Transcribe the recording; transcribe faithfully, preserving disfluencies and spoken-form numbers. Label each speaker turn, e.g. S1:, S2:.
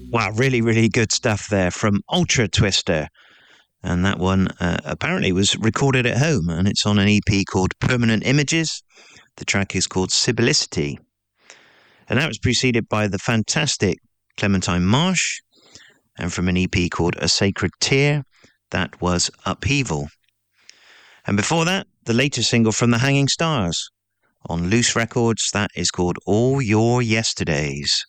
S1: Wow, really, really good stuff there from Ultra Twister. And that one uh, apparently was recorded at home, and it's on an E P called Permanent Images. The track is called Sibyllicity. And that was preceded by the fantastic Clementine Marsh, and from an E P called A Sacred Tear, that was Upheaval. And before that, the latest single from the Hanging Stars. On Loose Records, that is called All Your Yesterdays.